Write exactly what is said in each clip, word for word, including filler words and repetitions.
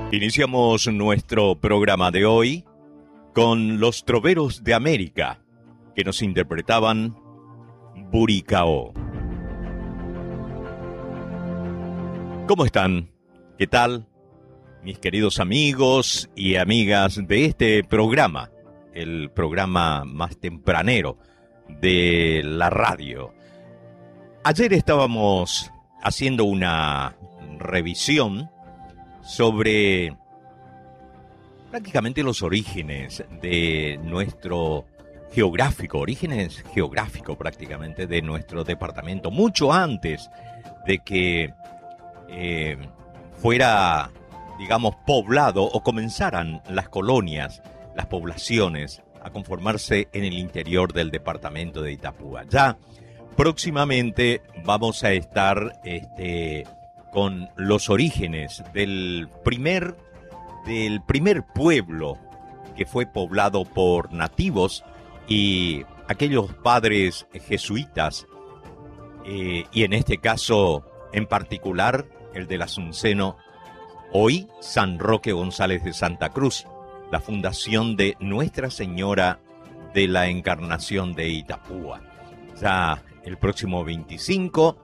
Iniciamos nuestro programa de hoy con los Troveros de América, que nos interpretaban Buricao. ¿Cómo están? ¿Qué tal? Mis queridos amigos y amigas de este programa, el programa más tempranero de la radio. Ayer estábamos haciendo una revisión sobre prácticamente los orígenes de nuestro geográfico, orígenes geográficos prácticamente de nuestro departamento, mucho antes de que eh, fuera, digamos, poblado o comenzaran las colonias, las poblaciones a conformarse en el interior del departamento de Itapúa. Ya próximamente vamos a estar este, con los orígenes del primer, del primer pueblo que fue poblado por nativos y aquellos padres jesuitas, eh, y en este caso en particular el del Asunceno, hoy San Roque González de Santa Cruz, la fundación de Nuestra Señora de la Encarnación de Itapúa. Ya el próximo veinticinco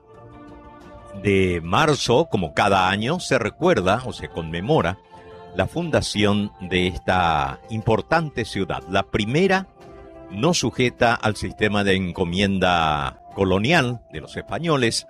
de marzo, como cada año, se recuerda o se conmemora la fundación de esta importante ciudad, la primera no sujeta al sistema de encomienda colonial de los españoles,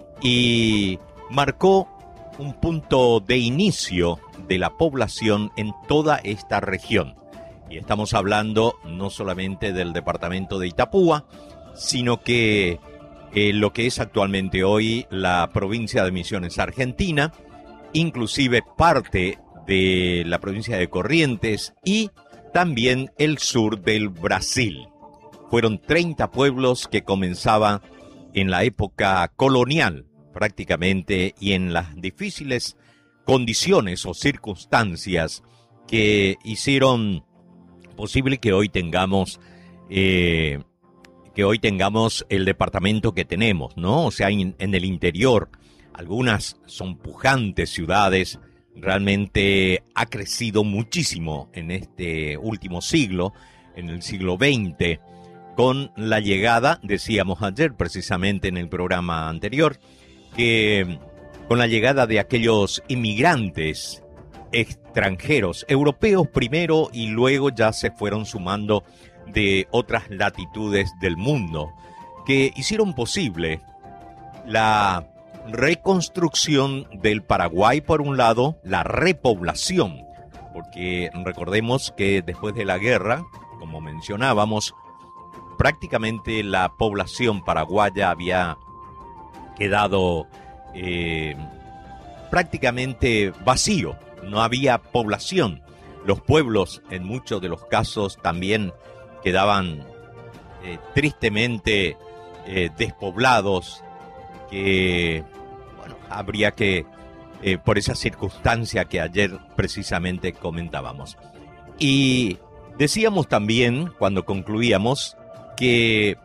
y marcó un punto de inicio de la población en toda esta región. Y estamos hablando no solamente del departamento de Itapúa, sino que eh, lo que es actualmente hoy la provincia de Misiones Argentina, inclusive parte de la provincia de Corrientes y también el sur del Brasil. Fueron treinta pueblos que comenzaban en la época colonial prácticamente y en las difíciles condiciones o circunstancias que hicieron posible que hoy tengamos eh, que hoy tengamos el departamento que tenemos, ¿no? O sea, en, en el interior, algunas son pujantes ciudades, realmente ha crecido muchísimo en este último siglo, en el siglo veinte, con la llegada, decíamos ayer precisamente en el programa anterior, que con la llegada de aquellos inmigrantes extranjeros, europeos primero y luego ya se fueron sumando de otras latitudes del mundo, que hicieron posible la reconstrucción del Paraguay por un lado, la repoblación, porque recordemos que después de la guerra, como mencionábamos, prácticamente la población paraguaya había quedado eh, prácticamente vacío, no había población. Los pueblos, en muchos de los casos, también quedaban eh, tristemente eh, despoblados, que bueno, habría que, eh, por esa circunstancia que ayer precisamente comentábamos. Y decíamos también, cuando concluíamos, que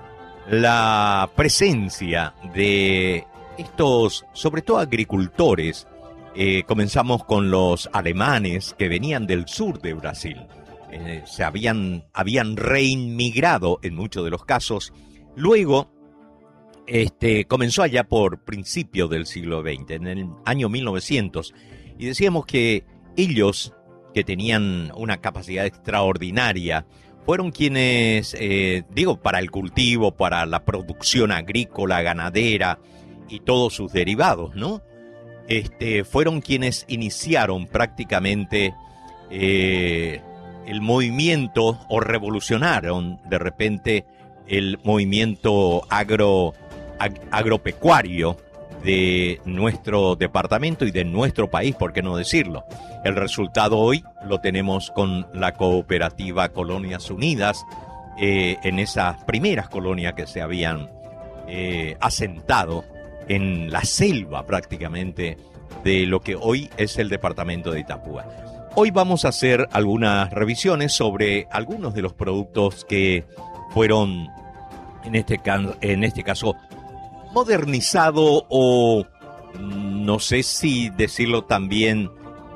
la presencia de estos, sobre todo agricultores, eh, comenzamos con los alemanes que venían del sur de Brasil, eh, se habían, habían reinmigrado en muchos de los casos, luego este, comenzó allá por principios del siglo veinte, en el año mil novecientos, y decíamos que ellos, que tenían una capacidad extraordinaria, fueron quienes, eh, digo, para el cultivo, para la producción agrícola, ganadera y todos sus derivados, ¿no? Este, fueron quienes iniciaron prácticamente eh, el movimiento o revolucionaron de repente el movimiento agro, ag, agropecuario de nuestro departamento y de nuestro país, ¿por qué no decirlo? El resultado hoy lo tenemos con la cooperativa Colonias Unidas, eh, en esas primeras colonias que se habían eh, asentado en la selva prácticamente de lo que hoy es el departamento de Itapúa. Hoy vamos a hacer algunas revisiones sobre algunos de los productos que fueron, en este, can- en este caso, modernizado o no sé si decirlo también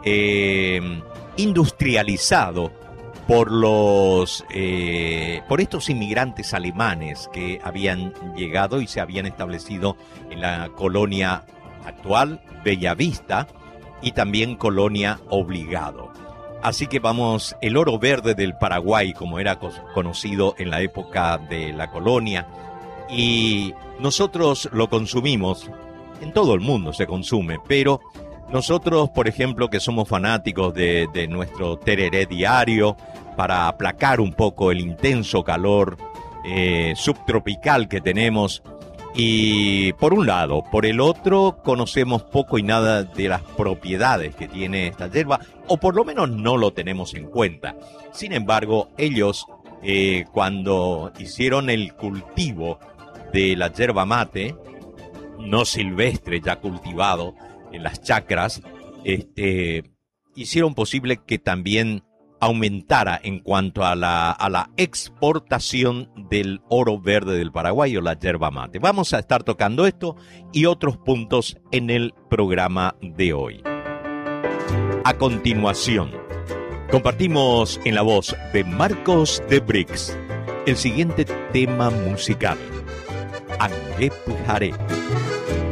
eh, industrializado por los eh, por estos inmigrantes alemanes que habían llegado y se habían establecido en la colonia actual, Bellavista, y también colonia Obligado. Así que vamos, el oro verde del Paraguay, como era conocido en la época de la colonia, y nosotros lo consumimos, en todo el mundo se consume, pero nosotros, por ejemplo, que somos fanáticos de, de nuestro tereré diario, para aplacar un poco el intenso calor eh, subtropical que tenemos, y por un lado, por el otro, conocemos poco y nada de las propiedades que tiene esta hierba, o por lo menos no lo tenemos en cuenta. Sin embargo, ellos, eh, cuando hicieron el cultivo de la yerba mate, no silvestre, ya cultivado en las chacras, este, hicieron posible que también aumentara en cuanto a la, a la exportación del oro verde del Paraguay o la yerba mate. Vamos a estar tocando esto y otros puntos en el programa de hoy. A continuación, compartimos en la voz de Marcos de Brix el siguiente tema musical, Angué Pujaré.